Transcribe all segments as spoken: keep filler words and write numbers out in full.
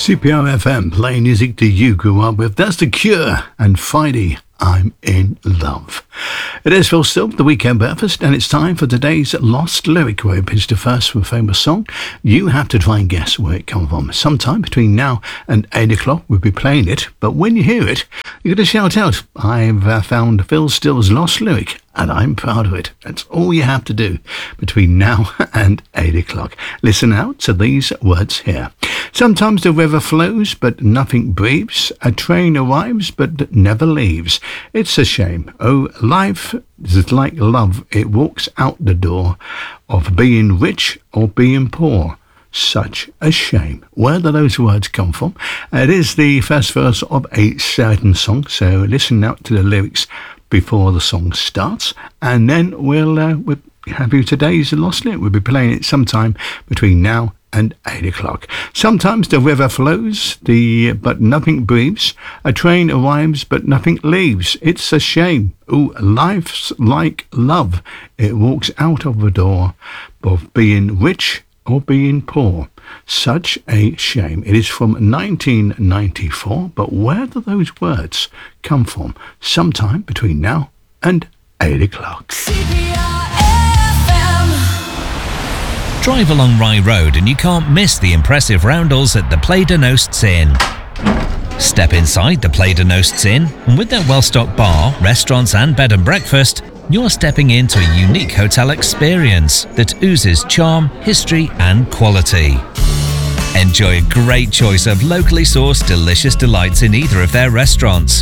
C P R F M, playing music that you grew up with. That's The Cure and Friday, I'm in Love. It is Phil Still, the Weekend Breakfast, and it's time for today's Lost Lyric, where we pitch the first from a famous song. You have to try and guess where it comes from. Sometime between now and eight o'clock, we'll be playing it, but when you hear it, you're going to shout out, I've uh, found Phil Still's Lost Lyric, and I'm proud of it. That's all you have to do between now and eight o'clock. Listen out to these words here. Sometimes the river flows, but nothing breathes. A train arrives, but never leaves. It's a shame. Oh, life is like love. It walks out the door of being rich or being poor. Such a shame. Where do those words come from? It is the first verse of a certain song, so listen out to the lyrics before the song starts, and then we'll, uh, we'll have you today's Lost Lyric. We'll be playing it sometime between now and eight o'clock. Sometimes the river flows, the but nothing breathes. A train arrives, but nothing leaves. It's a shame. Ooh, life's like love. It walks out of the door of being rich or being poor. Such a shame. It is from nineteen ninety-four, but where do those words come from? Sometime between now and eight o'clock. Drive along Rye Road and you can't miss the impressive roundels at the Play de Nosts Inn. Step inside the Play de Nosts Inn, and with their well-stocked bar, restaurants and bed and breakfast, you're stepping into a unique hotel experience that oozes charm, history and quality. Enjoy a great choice of locally sourced delicious delights in either of their restaurants.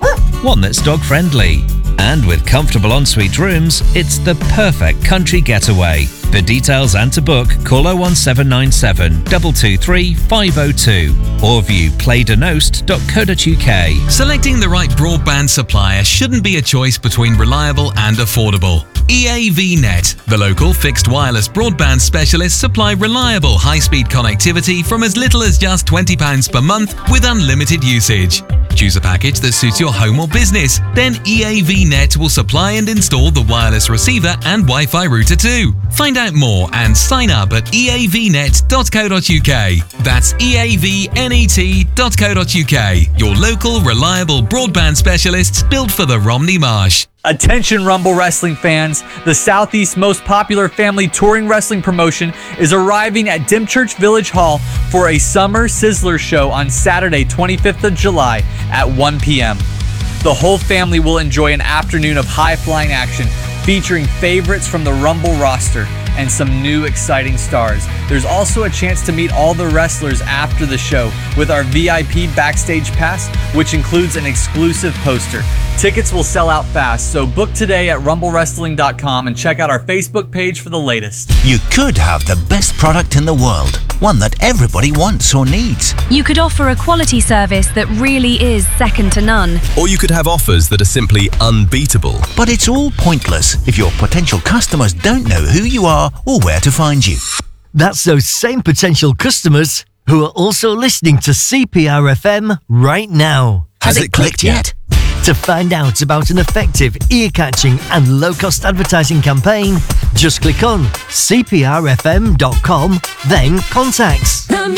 One that's dog-friendly. And with comfortable ensuite rooms, it's the perfect country getaway. For details and to book, call oh one seven nine seven, two two three, five oh two or view play de nost dot co dot uk. Selecting the right broadband supplier shouldn't be a choice between reliable and affordable. E A V Net, the local fixed wireless broadband specialists, supply reliable high-speed connectivity from as little as just twenty pounds per month with unlimited usage. Choose a package that suits your home or business, then E A V Net will supply and install the wireless receiver and Wi-Fi router too. Find out more and sign up at e a v net dot co dot uk. That's e a v net dot co dot uk. Your local, reliable broadband specialists built for the Romney Marsh. Attention Rumble Wrestling fans, the Southeast's most popular family touring wrestling promotion is arriving at Dymchurch Village Hall for a Summer Sizzler show on Saturday, twenty-fifth of July at one p.m. The whole family will enjoy an afternoon of high-flying action featuring favorites from the Rumble roster and some new exciting stars. There's also a chance to meet all the wrestlers after the show with our V I P Backstage Pass, which includes an exclusive poster. Tickets will sell out fast, so book today at rumble wrestling dot com and check out our Facebook page for the latest. You could have the best product in the world, one that everybody wants or needs. You could offer a quality service that really is second to none. Or you could have offers that are simply unbeatable. But it's all pointless if your potential customers don't know who you are or where to find you. That's those same potential customers who are also listening to C P R F M right now. Has, Has it, it clicked, clicked yet? To find out about an effective, ear-catching and low-cost advertising campaign, just click on c p r f m dot com, then contacts.